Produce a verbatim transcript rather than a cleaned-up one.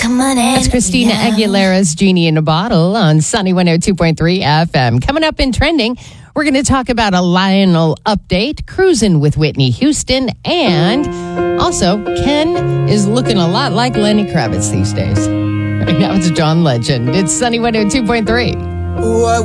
come on in. That's Christina yeah. Aguilera's Genie in a Bottle on Sunny one oh two point three F M. Coming up in Trending, we're going to talk about a Lionel update, cruising with Whitney Houston, and also Ken is looking a lot like Lenny Kravitz these days. Right now it's John Legend. It's Sunny one oh two point three. What